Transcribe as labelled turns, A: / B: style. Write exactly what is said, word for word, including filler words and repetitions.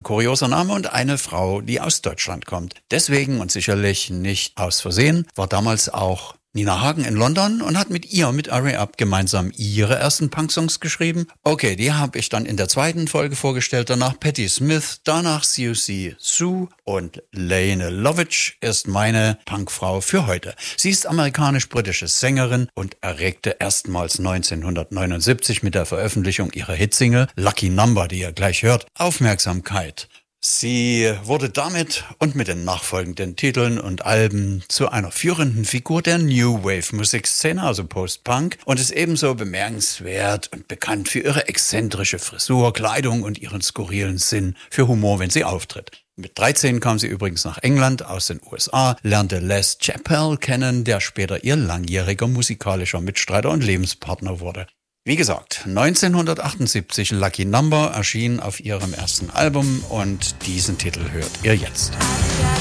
A: kurioser Name und eine Frau, die aus Deutschland kommt. Deswegen und sicherlich nicht aus Versehen war damals auch Nina Hagen in London und hat mit ihr, mit R A Up, gemeinsam ihre ersten Punk-Songs geschrieben. Okay, die habe ich dann in der zweiten Folge vorgestellt. Danach Patti Smith, danach Siouxsie Sioux und Lene Lovitch ist meine Punkfrau für heute. Sie ist amerikanisch-britische Sängerin und erregte erstmals neunzehnhundertneunundsiebzig mit der Veröffentlichung ihrer Hitsingle Lucky Number, die ihr gleich hört, Aufmerksamkeit. Sie wurde damit und mit den nachfolgenden Titeln und Alben zu einer führenden Figur der New Wave Musikszene, also Post-Punk, und ist ebenso bemerkenswert und bekannt für ihre exzentrische Frisur, Kleidung und ihren skurrilen Sinn für Humor, wenn sie auftritt. Mit dreizehn kam sie übrigens nach England aus den U S A, lernte Les Chappell kennen, der später ihr langjähriger musikalischer Mitstreiter und Lebenspartner wurde. Wie gesagt, neunzehnhundertachtundsiebzig Lucky Number erschien auf ihrem ersten Album und diesen Titel hört ihr jetzt.